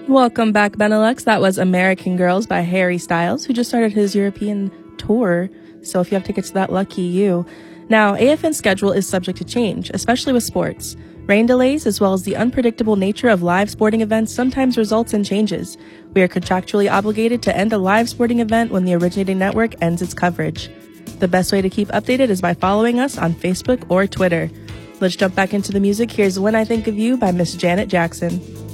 Welcome back, Benelux. That was American Girls by Harry Styles, who just started his European tour. So if you have tickets to that, lucky you. Now, AFN's schedule is subject to change, especially with sports. Rain delays, as well as the unpredictable nature of live sporting events, sometimes results in changes. We are contractually obligated to end a live sporting event when the originating network ends its coverage. The best way to keep updated is by following us on Facebook or Twitter. Let's jump back into the music. Here's When I Think of You by Miss Janet Jackson.